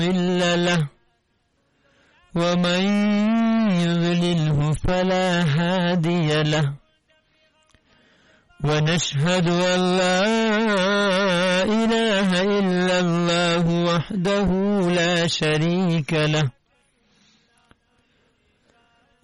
مضل له ومن يضلله فلا هادي له ونشهد أن لا إله إلا الله وحده لا شريك له